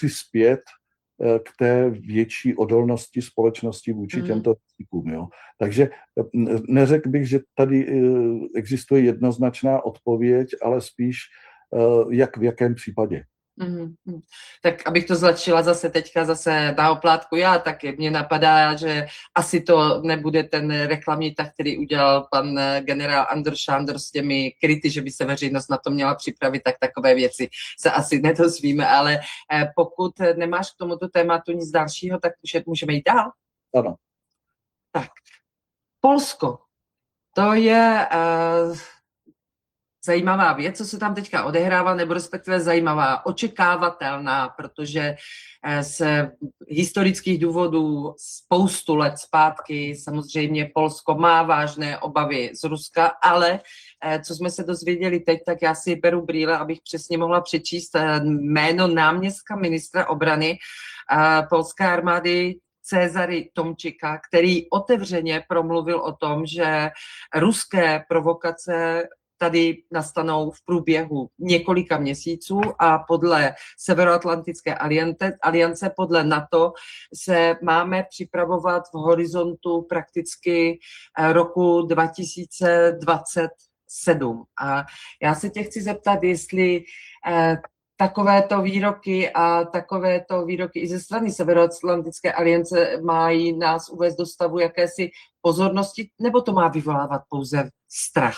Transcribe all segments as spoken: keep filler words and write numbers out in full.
přispět k té větší odolnosti společnosti vůči těmto rizikům. Jo. Takže neřekl bych, že tady existuje jednoznačná odpověď, ale spíš jak v jakém případě. Mm-hmm. Tak abych to zlepšila zase teďka zase na oplátku já, tak mě napadá, že asi to nebude ten reklamní tah, který udělal pan generál Andor Šándor s těmi kryty, že by se veřejnost na to měla připravit, tak takové věci se asi nedozvíme, ale pokud nemáš k tomuto tématu nic dalšího, tak můžeme jít dál. Ano. Tak, Polsko, to je... Uh, zajímavá věc, co se tam teďka odehrává, nebo respektive zajímavá, očekávatelná, protože z historických důvodů spoustu let zpátky samozřejmě Polsko má vážné obavy z Ruska, ale co jsme se dozvěděli teď, tak já si beru brýle, abych přesně mohla přečíst jméno náměstka ministra obrany polské armády Cezary Tomčika, který otevřeně promluvil o tom, že ruské provokace tady nastanou v průběhu několika měsíců a podle Severoatlantické aliance, aliance podle NATO se máme připravovat v horizontu prakticky roku dva tisíce dvacet sedm. A já se tě chci zeptat, jestli eh, takovéto výroky a takovéto výroky i ze strany Severoatlantické aliance mají nás uvést do stavu jakési pozornosti, nebo to má vyvolávat pouze strach?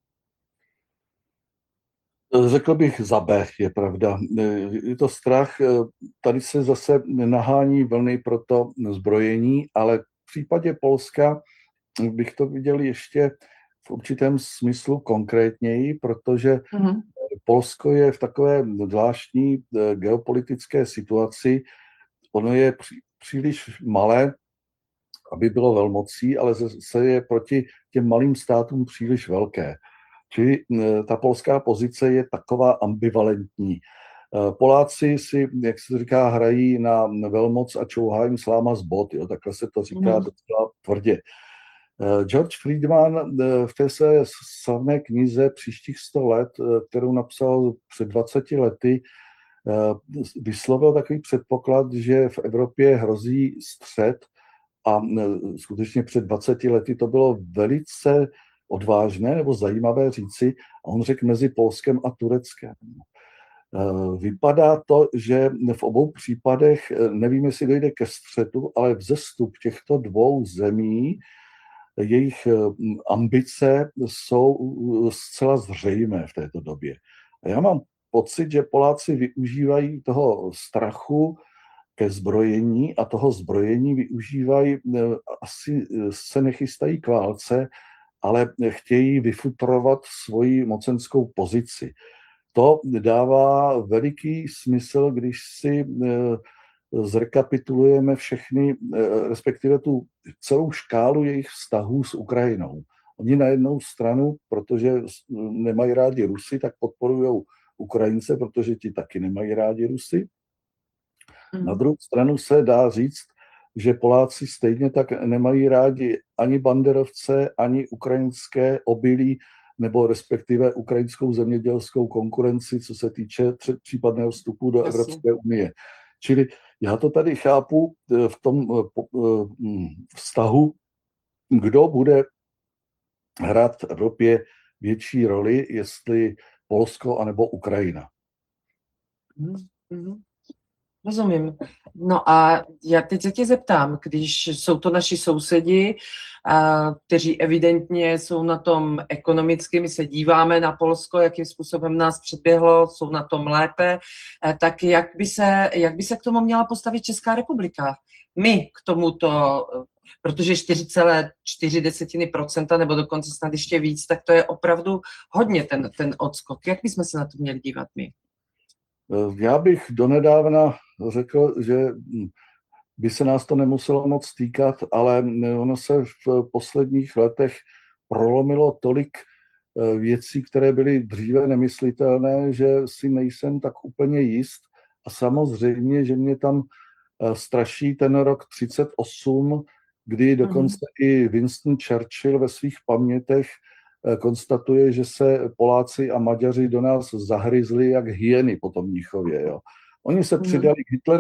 Řekl bych za B, je pravda. Je to strach, tady se zase nahání vlny pro to zbrojení, ale v případě Polska bych to viděl ještě v určitém smyslu konkrétněji, protože mm-hmm. Polsko je v takové zvláštní geopolitické situaci. Ono je pří, příliš malé, aby bylo velmocí, ale zase je proti těm malým státům příliš velké. Čili ta polská pozice je taková ambivalentní. Poláci si, jak se říká, hrají na velmoc a čouhá jim sláma z bot, jo, takhle se to říká mm. docela tvrdě. George Friedman v té své slavné knize Příštích sto let, kterou napsal před dvaceti lety, vyslovil takový předpoklad, že v Evropě hrozí střet a skutečně před dvaceti lety to bylo velice odvážné nebo zajímavé říci, a on řekl mezi Polskem a Tureckem. Vypadá to, že v obou případech, nevím, jestli dojde ke střetu, ale vzestup těchto dvou zemí, jejich ambice jsou zcela zřejmé v této době. A já mám pocit, že Poláci využívají toho strachu ke zbrojení a toho zbrojení využívají, asi se nechystají k válce, ale chtějí vyfutrovat svoji mocenskou pozici. To dává veliký smysl, když si zrekapitulujeme všechny, respektive tu celou škálu jejich vztahů s Ukrajinou. Oni na jednou stranu, protože nemají rádi Rusy, tak podporují Ukrajince, protože ti taky nemají rádi Rusy. Mm. Na druhou stranu se dá říct, že Poláci stejně tak nemají rádi ani banderovce, ani ukrajinské obilí, nebo respektive ukrajinskou zemědělskou konkurenci, co se týče případného vstupu do Jasně. Evropské unie. Čili já to tady chápu v tom vztahu, kdo bude hrát v Evropě větší roli, jestli Polsko anebo Ukrajina. Mm-hmm. Rozumím. No a já teď se tě zeptám, když jsou to naši sousedi, kteří evidentně jsou na tom ekonomicky, my se díváme na Polsko, jakým způsobem nás předběhlo, jsou na tom lépe, tak jak by se, jak by se k tomu měla postavit Česká republika? My k tomuto, protože čtyři celé čtyři procenta nebo dokonce snad ještě víc, tak to je opravdu hodně ten, ten odskok. Jak bychom se na to měli dívat my? Já bych donedávna řekl, že by se nás to nemuselo moc týkat, ale ono se v posledních letech prolomilo tolik věcí, které byly dříve nemyslitelné, že si nejsem tak úplně jist. A samozřejmě, že mě tam straší ten rok třicet osm, kdy dokonce mm. i Winston Churchill ve svých pamětech konstatuje, že se Poláci a Maďaři do nás zahryzli jak hyeny po tom Mnichově. Jo. Oni se přidali k Hitlerovi